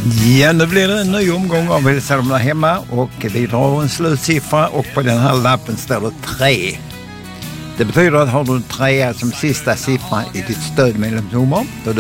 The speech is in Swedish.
Ja, nu blir det en ny omgång av Hälsarna hemma och vi drar en slutsiffra och på den här lappen står det 3. Det betyder att har du 3 som sista siffra i ditt stödmedlemsnummer, då